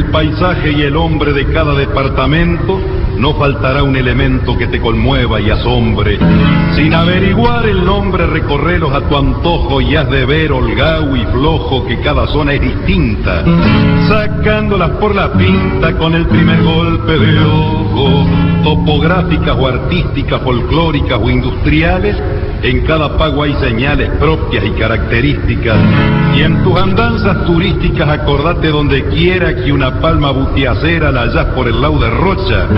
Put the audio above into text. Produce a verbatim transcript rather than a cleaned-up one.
paisaje y el hombre de cada departamento, no faltará un elemento que te conmueva y asombre. Sin averiguar el nombre, recorrelos a tu antojo y has de ver, holgado y flojo, que cada zona es distinta, sacándolas por la pinta con el primer golpe de ojo. Topográficas o artísticas, folclóricas o industriales, en cada pago hay señales propias y características. Y en tus andanzas turísticas acordate donde quiera que una palma butiacera la hallás por el lado de Rocha.